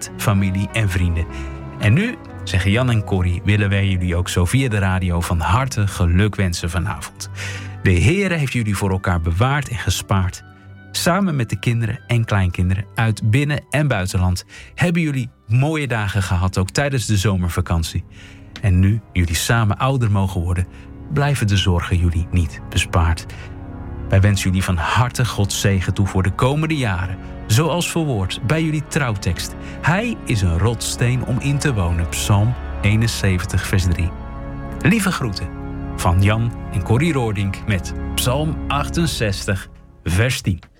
familie en vrienden. En nu, zeggen Jan en Corrie, willen wij jullie ook zo via de radio van harte geluk wensen vanavond. De Heere heeft jullie voor elkaar bewaard en gespaard. Samen met de kinderen en kleinkinderen uit binnen- en buitenland hebben jullie mooie dagen gehad, ook tijdens de zomervakantie. En nu jullie samen ouder mogen worden, blijven de zorgen jullie niet bespaard. Wij wensen jullie van harte Gods zegen toe voor de komende jaren. Zoals verwoord bij jullie trouwtekst. Hij is een rotssteen om in te wonen. Psalm 71 vers 3. Lieve groeten van Jan en Corrie Roordink met Psalm 68 vers 10.